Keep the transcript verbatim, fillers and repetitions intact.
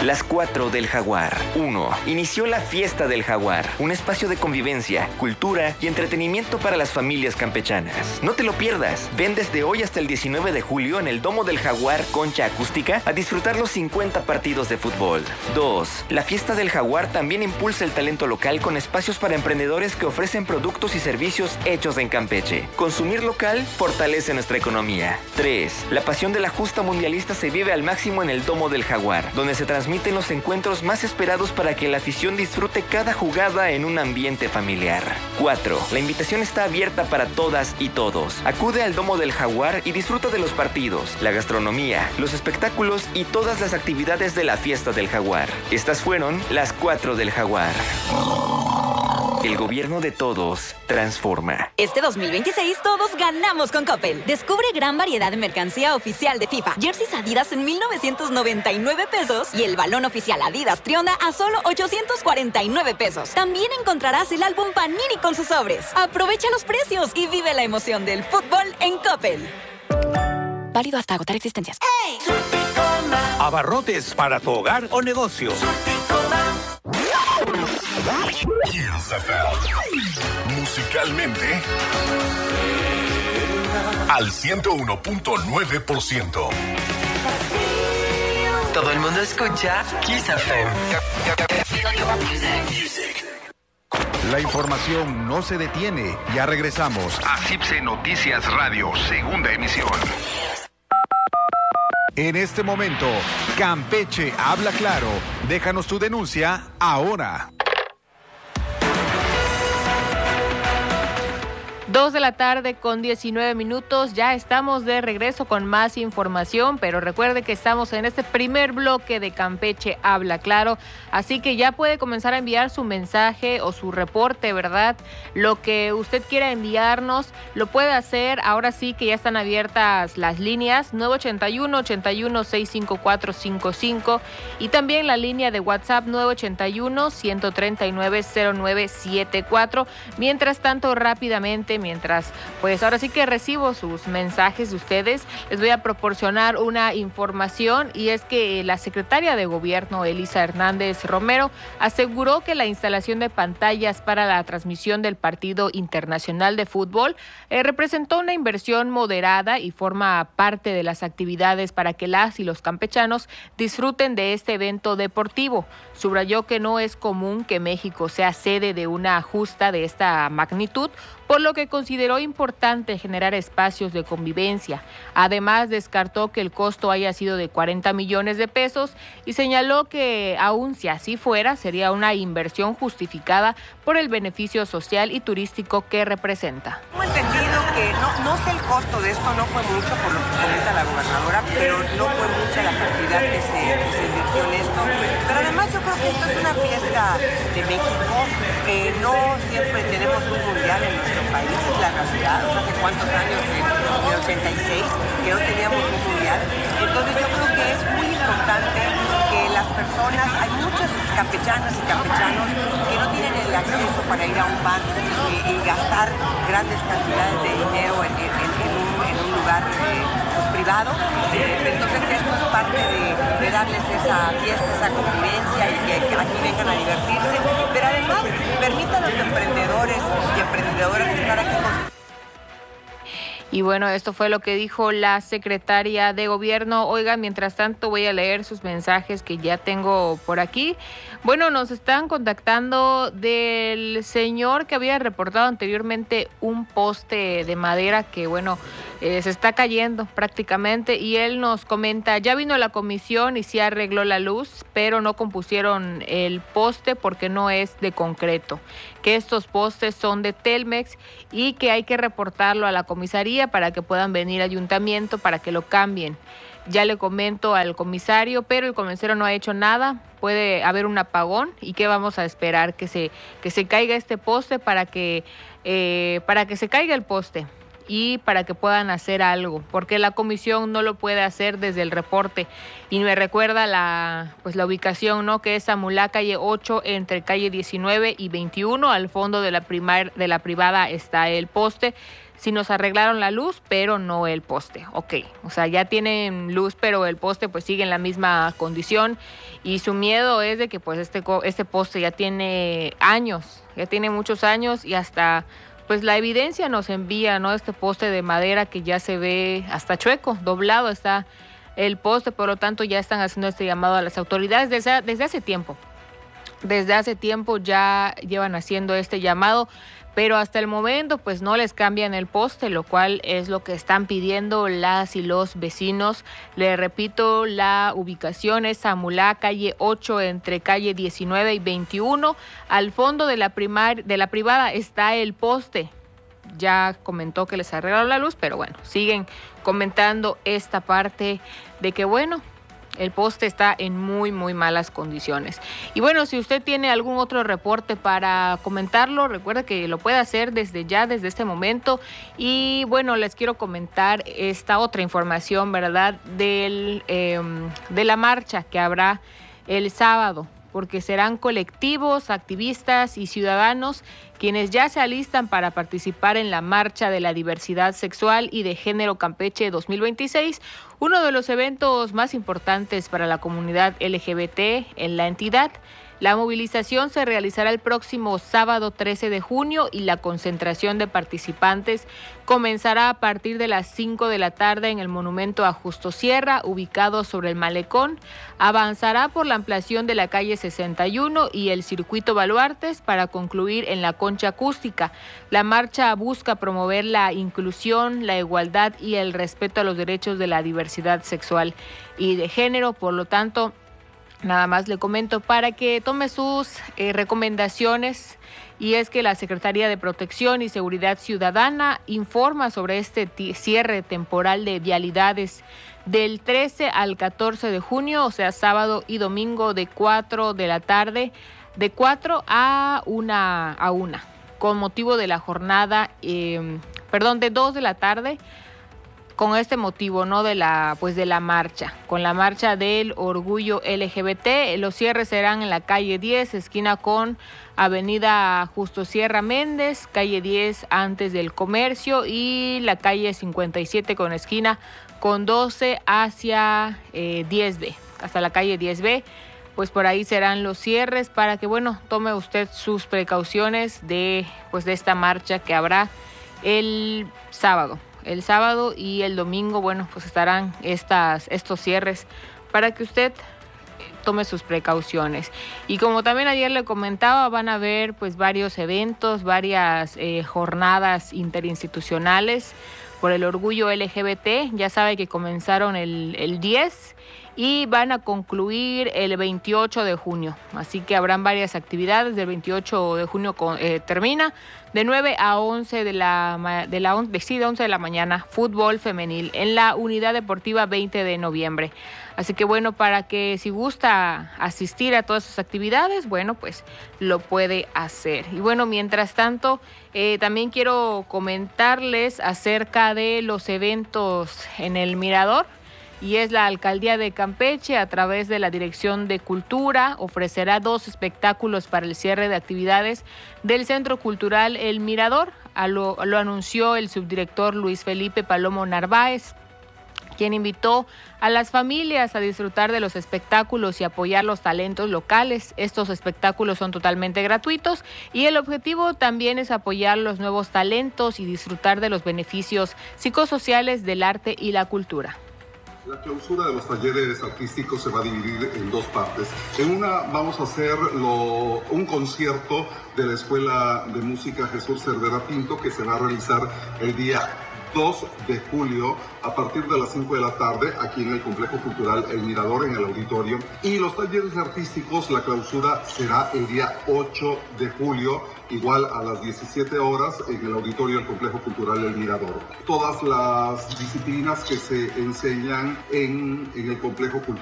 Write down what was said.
Las cuatro del Jaguar. uno. Inició la Fiesta del Jaguar, un espacio de convivencia, cultura y entretenimiento para las familias campechanas. No te lo pierdas. Ven desde hoy hasta el diecinueve de julio en el Domo del Jaguar Concha Acústica a disfrutar los cincuenta partidos de fútbol. dos. La Fiesta del Jaguar también impulsa el talento local con espacios para emprendedores que ofrecen productos y servicios hechos en Campeche. Consumir local fortalece nuestra economía. tres. La pasión de la justa mundialista se vive al máximo en el Domo del Jaguar, donde se transmiten los encuentros más esperados para que la afición disfrute cada jugada en un ambiente familiar. cuatro. La invitación está abierta para todas y todos. Acude al Domo del Jaguar y disfruta de los partidos, la gastronomía, los espectáculos y todas las actividades de la Fiesta del Jaguar. Estas fueron las cuatro del Jaguar. El gobierno de todos transforma. Este dos mil veintiséis todos ganamos con Coppel. Descubre gran variedad de mercancía oficial de FIFA. Jerseys Adidas en mil novecientos noventa y nueve pesos y el balón oficial Adidas Trionda a solo ochocientos cuarenta y nueve pesos. También encontrarás el álbum Panini con sus sobres. Aprovecha los precios y vive la emoción del fútbol en Coppel. Válido hasta agotar existencias. ¡Hey! Abarrotes para tu hogar o negocio. Musicalmente al ciento uno punto nueve por ciento. Todo el mundo escucha Kiss F M. La información no se detiene. Ya regresamos a CIPSE Noticias Radio, segunda emisión. En este momento, Campeche habla claro. Déjanos tu denuncia ahora. Dos de la tarde con diecinueve minutos, ya estamos de regreso con más información, pero recuerde que estamos en este primer bloque de Campeche Habla Claro, así que ya puede comenzar a enviar su mensaje o su reporte, ¿verdad? Lo que usted quiera enviarnos, lo puede hacer, ahora sí que ya están abiertas las líneas nueve ochenta y uno, ochenta y uno, seiscientos cincuenta y cuatro cincuenta y cinco y también la línea de WhatsApp nueve ochenta y uno, ciento treinta y nueve, cero nueve setenta y cuatro. Mientras tanto, rápidamente, mientras pues ahora sí que recibo sus mensajes de ustedes, les voy a proporcionar una información y es que la secretaria de Gobierno, Elisa Hernández Romero, aseguró que la instalación de pantallas para la transmisión del partido internacional de fútbol eh, representó una inversión moderada y forma parte de las actividades para que las y los campechanos disfruten de este evento deportivo. Subrayó que no es común que México sea sede de una justa de esta magnitud, por lo que consideró importante generar espacios de convivencia. Además, descartó que el costo haya sido de cuarenta millones de pesos y señaló que, aun si así fuera, sería una inversión justificada por el beneficio social y turístico que representa. Hemos entendido que no, no sé el costo de esto, no fue mucho por lo que comenta la gobernadora, pero no fue mucha la cantidad que se, que se invirtió en esto. Pero además yo creo que esto es una fiesta de México, que no siempre tenemos un mundial en nuestro país, es la realidad. Hace cuántos años, en el ochenta y seis, que no teníamos un mundial. Entonces yo creo que es muy importante que las personas, hay muchas campechanas y campechanos que no tienen el acceso para ir a un bar y, y gastar grandes cantidades de dinero en, en, en, un, en un lugar eh, pues, privado. Eh, entonces esto es parte de, de darles esa fiesta, esa convivencia y que, que aquí vengan a divertirse. Pero además permita a los emprendedores y emprendedoras estar aquí con... Y bueno, esto fue lo que dijo la secretaria de Gobierno. Oigan, mientras tanto voy a leer sus mensajes que ya tengo por aquí. Bueno, nos están contactando del señor que había reportado anteriormente un poste de madera que, bueno, eh, se está cayendo prácticamente, y él nos comenta, ya vino la comisión y sí arregló la luz, pero no compusieron el poste porque no es de concreto, que estos postes son de Telmex y que hay que reportarlo a la comisaría para que puedan venir al ayuntamiento para que lo cambien. Ya le comento al comisario, pero el comisero no ha hecho nada. Puede haber un apagón y ¿qué vamos a esperar? Que se, que se caiga este poste para que, eh, para que se caiga el poste. y para que puedan hacer algo, porque la comisión no lo puede hacer desde el reporte. Y me recuerda la pues la ubicación, ¿no? Que es Samulá, calle ocho, entre calle diecinueve y veintiuno. Al fondo de la primar, de la privada está el poste. Si nos arreglaron la luz, pero no el poste. Ok, o sea, ya tienen luz, pero el poste pues sigue en la misma condición. Y su miedo es de que pues este, este poste ya tiene años, ya tiene muchos años y hasta pues la evidencia nos envía, ¿no? Este poste de madera que ya se ve hasta chueco, doblado está el poste, por lo tanto ya están haciendo este llamado a las autoridades desde, desde hace tiempo. Desde hace tiempo ya llevan haciendo este llamado, pero hasta el momento pues no les cambian el poste, lo cual es lo que están pidiendo las y los vecinos. Les repito, la ubicación es Samulá, calle ocho, entre calle diecinueve y veintiuno. Al fondo de la, primar, de la privada está el poste. Ya comentó que les arreglaron la luz, pero bueno, siguen comentando esta parte de que bueno, el poste está en muy, muy malas condiciones. Y bueno, si usted tiene algún otro reporte para comentarlo, recuerda que lo puede hacer desde ya, desde este momento. Y bueno, les quiero comentar esta otra información, ¿verdad? Del, eh, de la marcha que habrá el sábado, porque serán colectivos, activistas y ciudadanos quienes ya se alistan para participar en la Marcha de la Diversidad Sexual y de Género Campeche dos mil veintiséis, uno de los eventos más importantes para la comunidad L G B T en la entidad. La movilización se realizará el próximo sábado trece de junio y la concentración de participantes comenzará a partir de las cinco de la tarde en el monumento a Justo Sierra, ubicado sobre el Malecón. Avanzará por la ampliación de la calle sesenta y uno y el circuito Baluartes para concluir en la Concha Acústica. La marcha busca promover la inclusión, la igualdad y el respeto a los derechos de la diversidad sexual y de género. Por lo tanto, nada más le comento para que tome sus eh, recomendaciones, y es que la Secretaría de Protección y Seguridad Ciudadana informa sobre este cierre temporal de vialidades del trece al catorce de junio, o sea, sábado y domingo de cuatro de la tarde, de cuatro a una, a una, con motivo de la jornada, eh, perdón, de dos de la tarde, con este motivo, ¿no? De la, pues de la marcha, con la marcha del orgullo L G B T. Los cierres serán en la calle diez, esquina con avenida Justo Sierra Méndez, calle diez antes del Comercio, y la calle cincuenta y siete con esquina con doce hacia eh, diez B, hasta la calle diez B. Pues por ahí serán los cierres para que, bueno, tome usted sus precauciones de, pues de esta marcha que habrá el sábado. El sábado y el domingo, bueno, pues estarán estas, estos cierres para que usted tome sus precauciones. Y como también ayer le comentaba, van a haber pues varios eventos, varias eh, jornadas interinstitucionales por el orgullo L G B T. Ya sabe que comenzaron el, el diez y van a concluir el veintiocho de junio. Así que habrán varias actividades. Del veintiocho de junio con, eh, termina de nueve a once de la, de la de, sí, de once de la mañana, fútbol femenil en la Unidad Deportiva veinte de noviembre. Así que bueno, para que si gusta asistir a todas sus actividades, bueno, pues lo puede hacer. Y bueno, mientras tanto, eh, también quiero comentarles acerca de los eventos en el Mirador. Y es la Alcaldía de Campeche, a través de la Dirección de Cultura, ofrecerá dos espectáculos para el cierre de actividades del Centro Cultural El Mirador. A lo, lo anunció el subdirector Luis Felipe Palomo Narváez, quien invitó a las familias a disfrutar de los espectáculos y apoyar los talentos locales. Estos espectáculos son totalmente gratuitos y el objetivo también es apoyar los nuevos talentos y disfrutar de los beneficios psicosociales del arte y la cultura. La clausura de los talleres artísticos se va a dividir en dos partes. En una vamos a hacer lo, un concierto de la Escuela de Música Jesús Cervera Pinto, que se va a realizar el día dos de julio a partir de las cinco de la tarde aquí en el Complejo Cultural El Mirador, en el auditorio. Y los talleres artísticos, la clausura será el día ocho de julio, igual a las diecisiete horas, en el auditorio del Complejo Cultural El Mirador. Todas las disciplinas que se enseñan en, en el Complejo Cultural